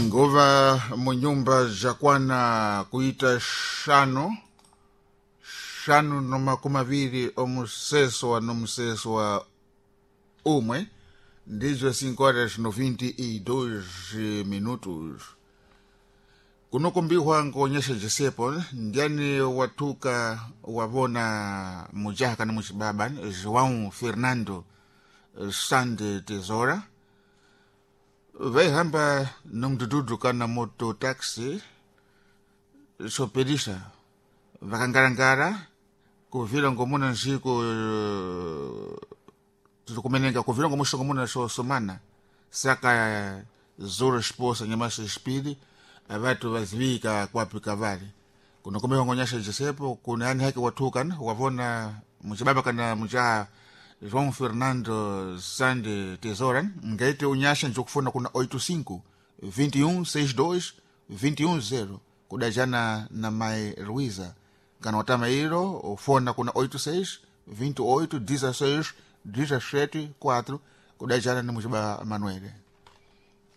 ngova mu nyumba zakwana kuita shanu no makumi aviri omuseso wa umwe ndizo 5:22 kunokumbihwa nkuonyesha jisepo ndiani watuka wavona mujaha kana mucibaba João Fernando Sande Tesoura vaihamba nomdududu kana moto taxi sopedisha vakangarangara kuvira ngomuna nsiku tikumenenga kuvira ngomusho ngomuna somana saka zoro esposa nyamasa espiri avatu vazivika kwapika vale kunokomea ngonyasha jisepo kuna yani haki watukan wavona mucibaba kana mujaha João Fernando Sande Tesoura ngaite unyasha njokufuna kuna 85-21-62-21-0 kudajana na Mai Luiza kana watama ilo ufona kuna 86-28-16-17-4 kudajana na mujiba Manuele.